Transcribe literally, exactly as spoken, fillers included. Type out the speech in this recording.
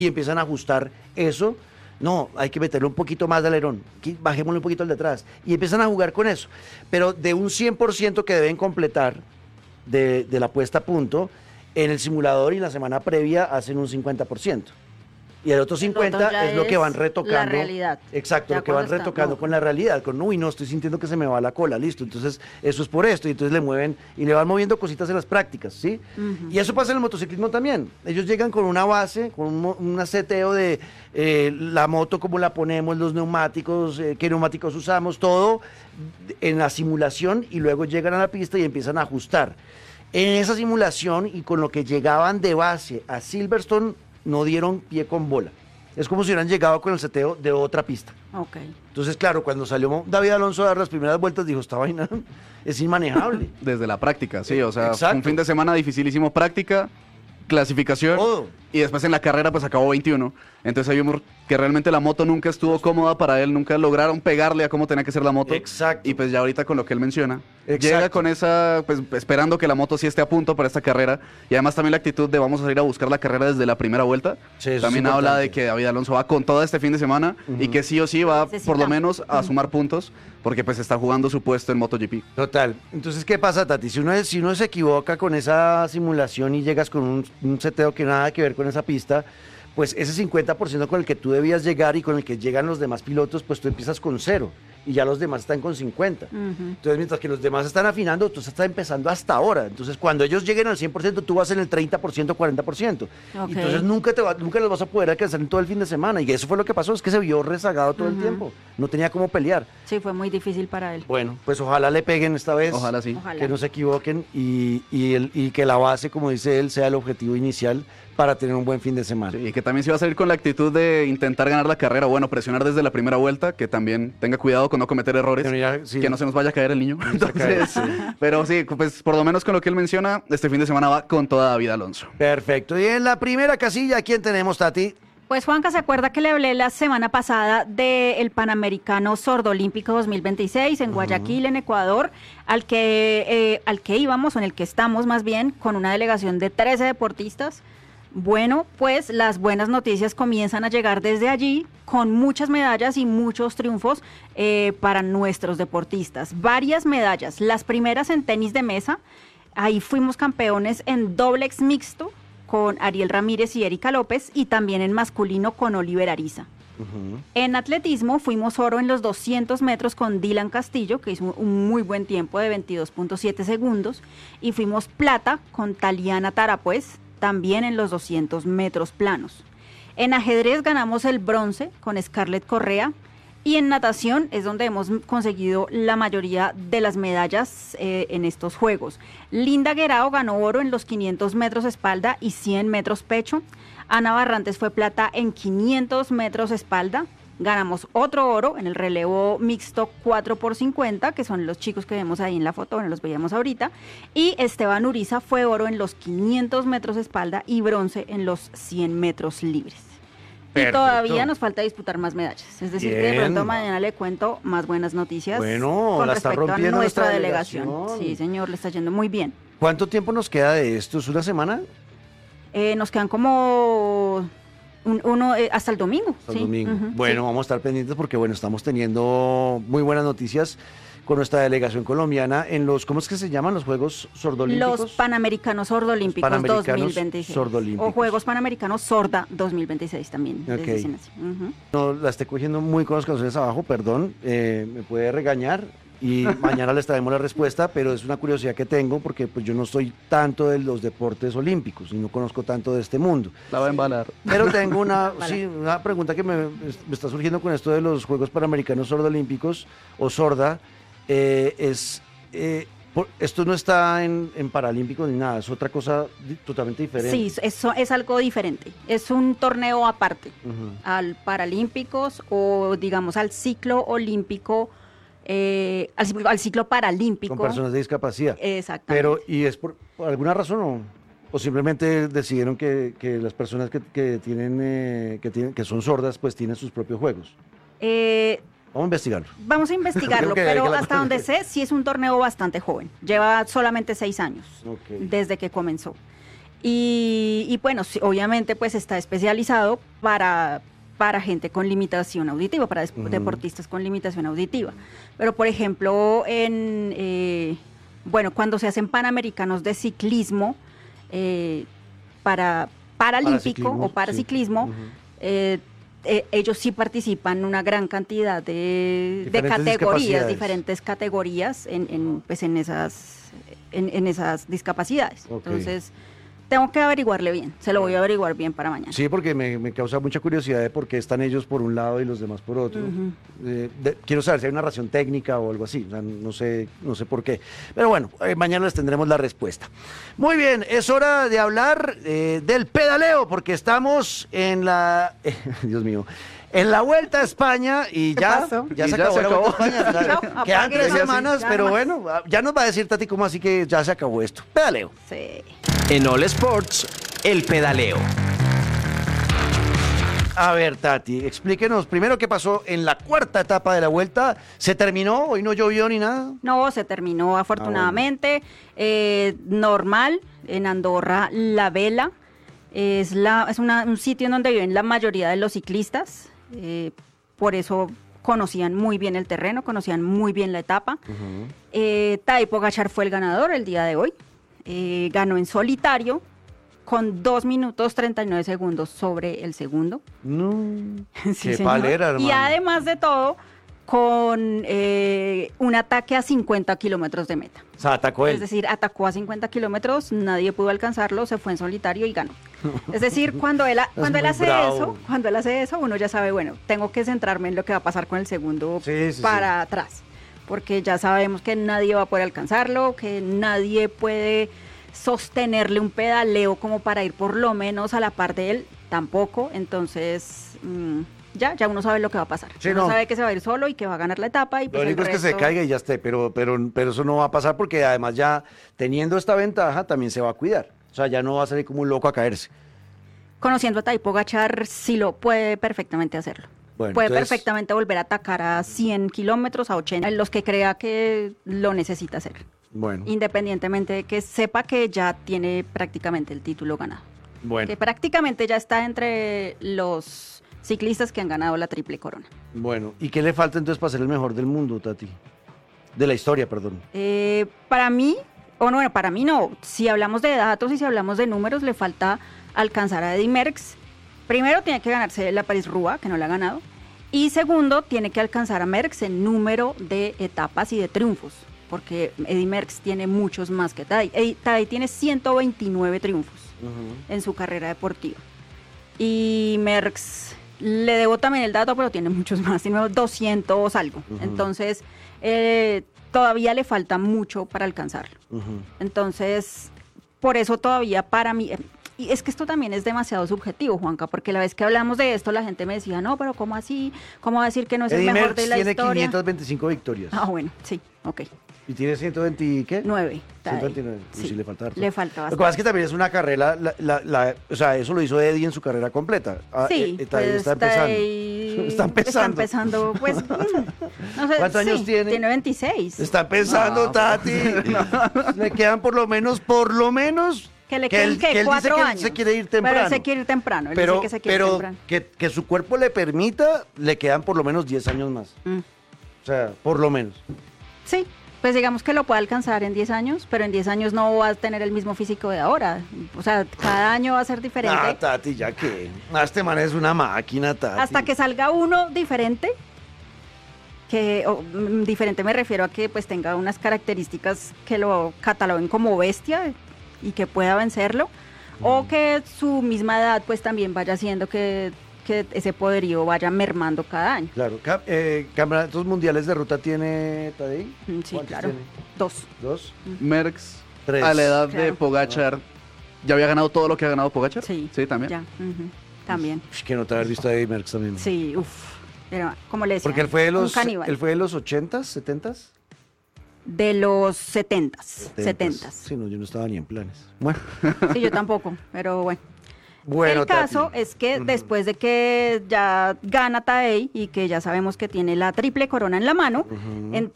y empiezan a ajustar eso. No, hay que meterle un poquito más de alerón, bajémosle un poquito al de atrás, y empiezan a jugar con eso. Pero de un cien por ciento que deben completar de, de la puesta a punto, en el simulador y la semana previa hacen un cincuenta por ciento. Y el otro cincuenta por ciento es lo que van retocando. La realidad. Exacto, ya lo que van retocando no. con la realidad. Con, uy, no, estoy sintiendo que se me va la cola, listo. Entonces, eso es por esto. Y entonces le mueven y le van moviendo cositas en las prácticas, ¿sí? Uh-huh. Y eso pasa en el motociclismo también. Ellos llegan con una base, con un, un aseteo de eh, la moto, cómo la ponemos, los neumáticos, eh, qué neumáticos usamos, todo en la simulación, y luego llegan a la pista y empiezan a ajustar. En esa simulación y con lo que llegaban de base a Silverstone, no dieron pie con bola. Es como si hubieran llegado con el seteo de otra pista. Okay. Entonces, claro, cuando salió David Alonso a dar las primeras vueltas, dijo, esta vaina es inmanejable. Desde la práctica, sí, o sea, Exacto. un fin de semana dificilísimo, práctica, clasificación, todo. Y después en la carrera pues acabó veintiuno. Entonces ahí vimos que realmente la moto nunca estuvo cómoda para él, nunca lograron pegarle a cómo tenía que ser la moto. Exacto. Y pues ya ahorita con lo que él menciona, Exacto. llega con esa, pues esperando que la moto sí esté a punto para esta carrera, y además también la actitud de vamos a ir a buscar la carrera desde la primera vuelta. Sí, también es habla de que David Alonso va con todo este fin de semana, uh-huh. y que sí o sí va por lo menos a sumar puntos, porque pues está jugando su puesto en MotoGP. Total. Entonces, ¿qué pasa, Tati? Si uno, si uno se equivoca con esa simulación y llegas con un, un seteo que nada que ver con esa pista, pues ese cincuenta por ciento con el que tú debías llegar y con el que llegan los demás pilotos, pues tú empiezas con cero y ya los demás están con cincuenta. Uh-huh. Entonces, mientras que los demás están afinando, tú estás empezando hasta ahora. Entonces, cuando ellos lleguen al cien por ciento, tú vas en el treinta por ciento, cuarenta por ciento. Okay. Entonces, nunca, te va, nunca los vas a poder alcanzar en todo el fin de semana. Y eso fue lo que pasó, es que se vio rezagado todo uh-huh. el tiempo. No tenía cómo pelear. Sí, fue muy difícil para él. Bueno, pues ojalá le peguen esta vez. Ojalá sí. Ojalá. Que no se equivoquen y, y, el, y que la base, como dice él, sea el objetivo inicial para tener un buen fin de semana. Sí, y que también se va a salir con la actitud de intentar ganar la carrera, bueno, presionar desde la primera vuelta, que también tenga cuidado con no cometer errores, ya, sí. que no se nos vaya a caer el niño. Entonces, caer, sí. Pero sí, pues por lo menos con lo que él menciona, este fin de semana va con toda David Alonso. Perfecto. Y en la primera casilla, ¿quién tenemos, Tati? Pues Juanca, ¿se acuerda que le hablé la semana pasada del Panamericano Sordo Olímpico dos mil veintiséis en Guayaquil, uh-huh. en Ecuador, al que, eh, al que íbamos, o en el que estamos más bien, con una delegación de trece deportistas? Bueno, pues las buenas noticias comienzan a llegar desde allí, con muchas medallas y muchos triunfos eh, para nuestros deportistas. Varias medallas, las primeras en tenis de mesa, ahí fuimos campeones en dobles mixto, con Ariel Ramírez y Erika López, y también en masculino con Oliver Ariza. Uh-huh. En atletismo fuimos oro en los doscientos metros con Dylan Castillo, que hizo un muy buen tiempo de veintidós punto siete segundos, y fuimos plata con Taliana Tarapuez, también en los doscientos metros planos. En ajedrez ganamos el bronce con Scarlett Correa, y en natación es donde hemos conseguido la mayoría de las medallas eh, en estos Juegos. Linda Guerao ganó oro en los quinientos metros espalda y cien metros pecho. Ana Barrantes fue plata en quinientos metros espalda. Ganamos otro oro en el relevo mixto cuatro por cincuenta, que son los chicos que vemos ahí en la foto, bueno, los veíamos ahorita. Y Esteban Uriza fue oro en los quinientos metros espalda y bronce en los cien metros libres. Perfecto. Y todavía nos falta disputar más medallas. Es decir, Bien. que de pronto mañana le cuento más buenas noticias bueno, con la respecto está a nuestra, nuestra delegación. delegación. Sí, señor, le está yendo muy bien. ¿Cuánto tiempo nos queda de esto? ¿Es una semana? Eh, nos quedan como... Un, uno eh, hasta el domingo. Hasta sí. el domingo. Uh-huh, bueno, sí. vamos a estar pendientes porque bueno, estamos teniendo muy buenas noticias con nuestra delegación colombiana en los, ¿cómo es que se llaman los Juegos Sordolímpicos? Los Panamericanos Sordolímpicos Panamericanos dos mil veintiséis. Sordolímpicos. O Juegos Panamericanos Sorda dos mil veintiséis también. Okay. Uh-huh. No, la estoy cogiendo muy con los calzones abajo, perdón, eh, me puede regañar. Y mañana les traemos la respuesta, pero es una curiosidad que tengo porque pues yo no soy tanto de los deportes olímpicos y no conozco tanto de este mundo. La va a embalar. Pero tengo una, sí, una pregunta que me, me está surgiendo con esto de los Juegos Panamericanos Sordolímpicos o Sorda. Eh, es eh, por, esto no está en, en Paralímpicos ni nada, es otra cosa di, totalmente diferente. Sí, eso es algo diferente. Es un torneo aparte uh-huh. al Paralímpicos o digamos al ciclo olímpico. Eh, al, al ciclo paralímpico. Con personas de discapacidad. Exactamente. Pero, ¿y es por, por alguna razón o, o simplemente decidieron que, que las personas que, que, tienen, eh, que, tienen, que son sordas pues tienen sus propios juegos? Eh, vamos a investigarlo. Vamos a investigarlo, que pero que hasta donde sé, sí es un torneo bastante joven. Lleva solamente seis años okay. desde que comenzó. Y, y bueno, sí, obviamente pues está especializado para, para gente con limitación auditiva, para des- uh-huh. deportistas con limitación auditiva. Pero por ejemplo, en eh, bueno, cuando se hacen panamericanos de ciclismo, eh, para paralímpico o paraciclismo, sí. uh-huh. eh, eh, ellos sí participan en una gran cantidad de, de categorías, diferentes categorías en, en, pues en esas en, en esas discapacidades. Okay. Entonces, tengo que averiguarle bien, se lo voy a averiguar bien para mañana. Sí, porque me, me causa mucha curiosidad de por qué están ellos por un lado y los demás por otro. Uh-huh. Eh, de, quiero saber si hay una razón técnica o algo así, o sea, no sé, no sé por qué. Pero bueno, eh, mañana les tendremos la respuesta. Muy bien, es hora de hablar eh, del pedaleo, porque estamos en la... Eh, Dios mío... En la Vuelta a España y ya, ya, y se, ya acabó se la acabó Vuelta a España. Claro. Quedan tres semanas, pero bueno, ya nos va a decir Tati cómo así que ya se acabó esto. Pedaleo. Sí. En All Sports, el pedaleo. A ver, Tati, explíquenos primero qué pasó en la cuarta etapa de la Vuelta. ¿Se terminó? ¿Hoy no llovió ni nada? No, se terminó afortunadamente. Ah, bueno. eh, normal, en Andorra, la Vela. Es, la, es una, un sitio en donde viven la mayoría de los ciclistas. Eh, por eso conocían muy bien el terreno, conocían muy bien la etapa. Uh-huh. eh, Tadej Pogačar fue el ganador el día de hoy. Eh, ganó en solitario con dos minutos treinta y nueve segundos sobre el segundo. No, sí, qué palera, hermano. Y además de todo, con eh, un ataque a cincuenta kilómetros de meta. O sea, atacó él. Es decir, atacó a cincuenta kilómetros, nadie pudo alcanzarlo, se fue en solitario y ganó. Es decir, cuando él, cuando él hace bravo. eso, cuando él hace eso, uno ya sabe, bueno, tengo que centrarme en lo que va a pasar con el segundo sí, sí, para sí. atrás. Porque ya sabemos que nadie va a poder alcanzarlo, que nadie puede sostenerle un pedaleo como para ir por lo menos a la par de él, tampoco. Entonces... Mmm, Ya, ya uno sabe lo que va a pasar. Sí, uno no. sabe que se va a ir solo y que va a ganar la etapa. Y pues lo único el es resto... que se caiga y ya esté, pero, pero, pero eso no va a pasar porque además ya teniendo esta ventaja también se va a cuidar. O sea, ya no va a salir como un loco a caerse. Conociendo a Tadej Pogačar, sí lo puede perfectamente hacerlo. Bueno, puede entonces... perfectamente volver a atacar a cien kilómetros, a ochenta, en los que crea que lo necesita hacer. Bueno. Independientemente de que sepa que ya tiene prácticamente el título ganado. Bueno. Que prácticamente ya está entre los... ciclistas que han ganado la triple corona. Bueno, ¿y qué le falta entonces para ser el mejor del mundo, Tati? De la historia, perdón. Eh, para mí, o no, bueno, para mí no. Si hablamos de datos y si hablamos de números, le falta alcanzar a Eddy Merckx. Primero tiene que ganarse la París-Roubaix, que no la ha ganado. Y segundo, tiene que alcanzar a Merckx en número de etapas y de triunfos, porque Eddy Merckx tiene muchos más que Tadej. Tadej tiene ciento veintinueve triunfos uh-huh. en su carrera deportiva. Y Merckx... Le debo también el dato, pero tiene muchos más, tiene doscientos algo. Uh-huh. Entonces, eh, todavía le falta mucho para alcanzarlo. Uh-huh. Entonces, por eso todavía para mí... Y es que esto también es demasiado subjetivo, Juanca, porque la vez que hablamos de esto, la gente me decía, no, pero ¿cómo así? ¿Cómo va a decir que no es Eddy el mejor Merckx de la tiene historia? quinientas veinticinco victorias. Ah, bueno, sí, ok. ¿Y tiene ciento veinte qué? nueve. ciento veintinueve. Sí, sí, le falta harto. Le falta bastante. Lo que pasa es que también es una carrera, la, la, la, o sea, eso lo hizo Eddy en su carrera completa. Sí, eh, pues está empezando. Ahí, está empezando. Está empezando, pues, no sé, ¿cuántos años sí, tiene? Tiene veintiséis. Está empezando, no, Tati. No. Le quedan por lo menos, por lo menos... Que le queden que, que él cuatro dice que años. se quiere ir temprano. Pero él se quiere ir temprano. Él pero dice que se quiere pero ir temprano. Que, que su cuerpo le permita, le quedan por lo menos diez años más. Mm. O sea, por lo menos. Sí, pues digamos que lo puede alcanzar en diez años, pero en diez años no va a tener el mismo físico de ahora. O sea, cada año va a ser diferente. Ah, Tati, ya que. Ah, este man es una máquina, Tati. Hasta que salga uno diferente. Que oh, diferente me refiero a que pues tenga unas características que lo cataloguen como bestia y que pueda vencerlo, mm. o que su misma edad pues también vaya haciendo que, que ese poderío vaya mermando cada año. Claro, eh, ¿campeonatos mundiales de ruta tiene Tadej? Sí, claro, tiene? dos. ¿Dos? Mm. Merckx, tres. A la edad claro. de Pogačar, ¿ya había ganado todo lo que ha ganado Pogačar? Sí, sí también. Ya, uh-huh. También. Es que no te haber visto a Eddy Merckx también. Sí, uff, pero como le decía, porque él fue de los, él fue de los ochentas, setentas. De los setentas, setentas. Sí, no, yo no estaba ni en planes. Bueno. Sí, yo tampoco, pero bueno. Bueno, el caso Tati. es que uh-huh. después de que ya gana Tadej y que ya sabemos que tiene la triple corona en la mano, uh-huh. en,